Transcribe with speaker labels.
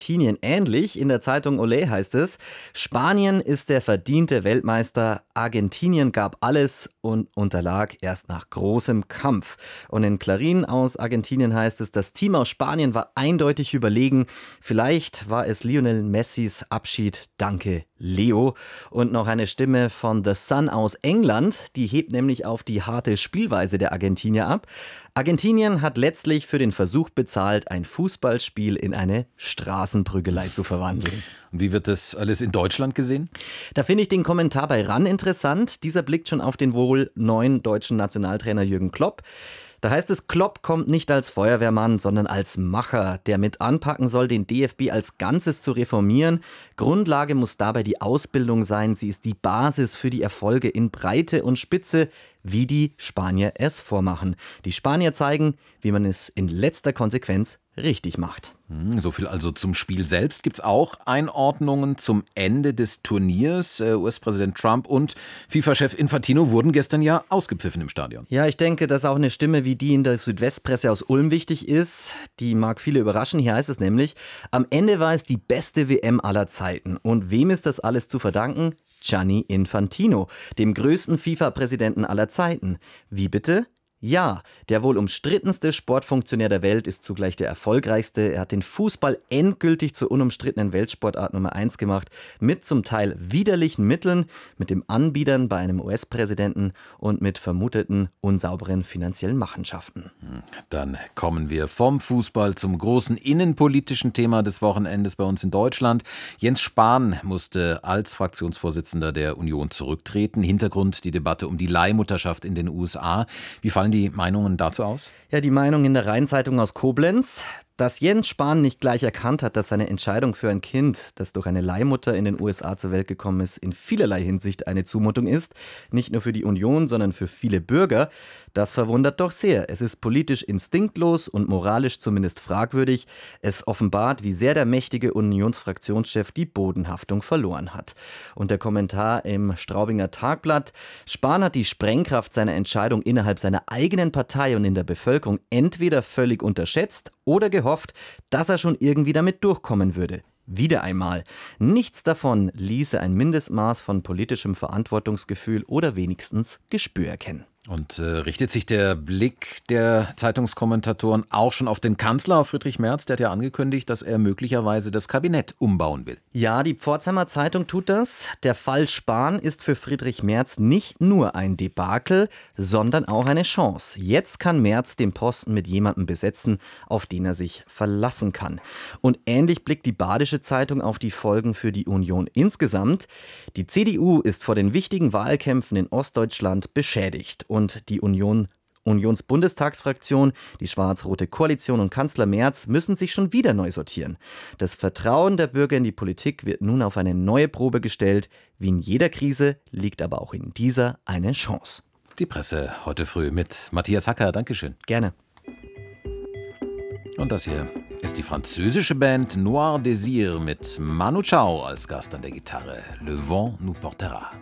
Speaker 1: Argentinien ähnlich. In der Zeitung Olé heißt es: Spanien ist der verdiente Weltmeister. Argentinien gab alles und unterlag erst nach großem Kampf. Und in Clarín aus Argentinien heißt es: Das Team aus Spanien war eindeutig überlegen. Vielleicht war es Lionel Messis Abschied. Danke, Leo. Und noch eine Stimme von The Sun aus England. Die hebt nämlich auf die harte Spielweise der Argentinier ab. Argentinien hat letztlich für den Versuch bezahlt, ein Fußballspiel in eine Straßenprügelei zu verwandeln.
Speaker 2: Und wie wird das alles in Deutschland gesehen?
Speaker 1: Da finde ich den Kommentar bei RAN interessant. Dieser blickt schon auf den wohl neuen deutschen Nationaltrainer Jürgen Klopp. Da heißt es, Klopp kommt nicht als Feuerwehrmann, sondern als Macher, der mit anpacken soll, den DFB als Ganzes zu reformieren. Grundlage muss dabei die Ausbildung sein. Sie ist die Basis für die Erfolge in Breite und Spitze, wie die Spanier es vormachen. Die Spanier zeigen, wie man es in letzter Konsequenz richtig macht.
Speaker 2: So viel also zum Spiel selbst. Gibt es auch Einordnungen zum Ende des Turniers? US-Präsident Trump und FIFA-Chef Infantino wurden gestern ja ausgepfiffen im Stadion.
Speaker 1: Ja, ich denke, dass auch eine Stimme wie die in der Südwestpresse aus Ulm wichtig ist. Die mag viele überraschen. Hier heißt es nämlich: Am Ende war es die beste WM aller Zeiten. Und wem ist das alles zu verdanken? Gianni Infantino, dem größten FIFA-Präsidenten aller Zeiten. Wie bitte? Ja, der wohl umstrittenste Sportfunktionär der Welt ist zugleich der erfolgreichste. Er hat den Fußball endgültig zur unumstrittenen Weltsportart Nummer 1 gemacht, mit zum Teil widerlichen Mitteln, mit dem Anbiedern bei einem US-Präsidenten und mit vermuteten unsauberen finanziellen Machenschaften.
Speaker 2: Dann kommen wir vom Fußball zum großen innenpolitischen Thema des Wochenendes bei uns in Deutschland. Jens Spahn musste als Fraktionsvorsitzender der Union zurücktreten. Hintergrund die Debatte um die Leihmutterschaft in den USA. Wie fallen die Meinungen dazu aus?
Speaker 1: Ja, die Meinung in der Rheinzeitung aus Koblenz: Dass Jens Spahn nicht gleich erkannt hat, dass seine Entscheidung für ein Kind, das durch eine Leihmutter in den USA zur Welt gekommen ist, in vielerlei Hinsicht eine Zumutung ist, nicht nur für die Union, sondern für viele Bürger, das verwundert doch sehr. Es ist politisch instinktlos und moralisch zumindest fragwürdig. Es offenbart, wie sehr der mächtige Unionsfraktionschef die Bodenhaftung verloren hat. Und der Kommentar im Straubinger Tagblatt: Spahn hat die Sprengkraft seiner Entscheidung innerhalb seiner eigenen Partei und in der Bevölkerung entweder völlig unterschätzt oder gehofft, dass er schon irgendwie damit durchkommen würde. Wieder einmal. Nichts davon ließe ein Mindestmaß von politischem Verantwortungsgefühl oder wenigstens Gespür erkennen.
Speaker 2: Und richtet sich der Blick der Zeitungskommentatoren auch schon auf den Kanzler, auf Friedrich Merz? Der hat ja angekündigt, dass er möglicherweise das Kabinett umbauen will.
Speaker 1: Ja, die Pforzheimer Zeitung tut das. Der Fall Spahn ist für Friedrich Merz nicht nur ein Debakel, sondern auch eine Chance. Jetzt kann Merz den Posten mit jemandem besetzen, auf den er sich verlassen kann. Und ähnlich blickt die Badische Zeitung auf die Folgen für die Union insgesamt. Die CDU ist vor den wichtigen Wahlkämpfen in Ostdeutschland beschädigt. Und die Unionsbundestagsfraktion, die schwarz-rote Koalition und Kanzler Merz müssen sich schon wieder neu sortieren. Das Vertrauen der Bürger in die Politik wird nun auf eine neue Probe gestellt. Wie in jeder Krise liegt aber auch in dieser eine Chance.
Speaker 2: Die Presse heute früh mit Matthias Hacker. Dankeschön.
Speaker 1: Gerne.
Speaker 2: Und das hier ist die französische Band Noir Désir mit Manu Chao als Gast an der Gitarre. Le vent nous portera.